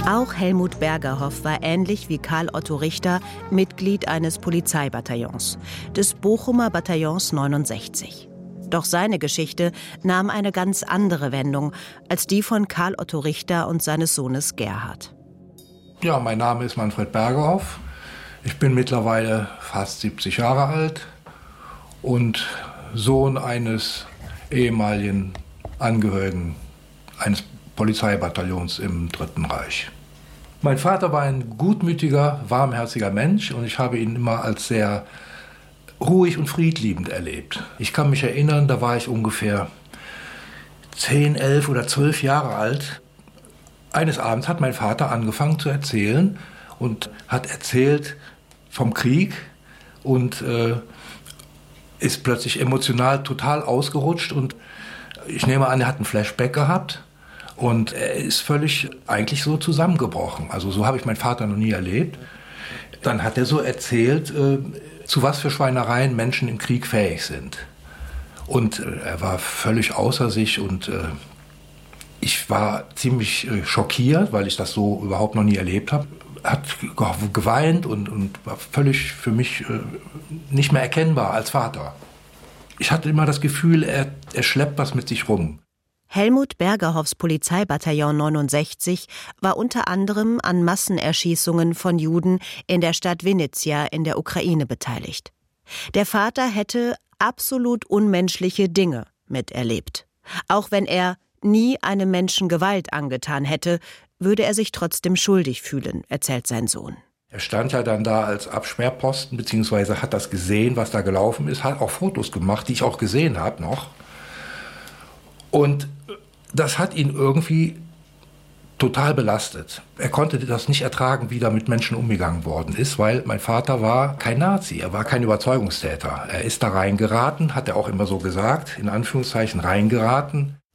Auch Helmut Bergerhoff war ähnlich wie Karl Otto Richter Mitglied eines Polizeibataillons, des Bochumer Bataillons 69. Doch seine Geschichte nahm eine ganz andere Wendung als die von Karl Otto Richter und seines Sohnes Gerhard. Ja, mein Name ist Manfred Bergerhoff. Ich bin mittlerweile fast 70 Jahre alt und Sohn eines ehemaligen Angehörigen eines Polizeibataillons im Dritten Reich. Mein Vater war ein gutmütiger, warmherziger Mensch und ich habe ihn immer als sehr ruhig und friedliebend erlebt. Ich kann mich erinnern, da war ich ungefähr 10, 11 oder 12 Jahre alt. Eines Abends hat mein Vater angefangen zu erzählen und hat erzählt vom Krieg und ist plötzlich emotional total ausgerutscht und ich nehme an, er hat einen Flashback gehabt und er ist völlig eigentlich so zusammengebrochen. Also so habe ich meinen Vater noch nie erlebt. Dann hat er so erzählt, zu was für Schweinereien Menschen im Krieg fähig sind. Und er war völlig außer sich und ich war ziemlich schockiert, weil ich das so überhaupt noch nie erlebt habe. Hat geweint und war völlig für mich nicht mehr erkennbar als Vater. Ich hatte immer das Gefühl, er schleppt was mit sich rum. Helmut Bergerhoffs Polizeibataillon 69 war unter anderem an Massenerschießungen von Juden in der Stadt Vinnytsia in der Ukraine beteiligt. Der Vater hätte absolut unmenschliche Dinge miterlebt. Auch wenn er nie einem Menschen Gewalt angetan hätte, würde er sich trotzdem schuldig fühlen, erzählt sein Sohn. Er stand ja dann da als Absperrposten, beziehungsweise hat das gesehen, was da gelaufen ist, hat auch Fotos gemacht, die ich auch gesehen habe noch. Und das hat ihn irgendwie total belastet. Er konnte das nicht ertragen, wie da mit Menschen umgegangen worden ist, weil mein Vater war kein Nazi, er war kein Überzeugungstäter. Er ist da reingeraten, hat er auch immer so gesagt, in Anführungszeichen reingeraten.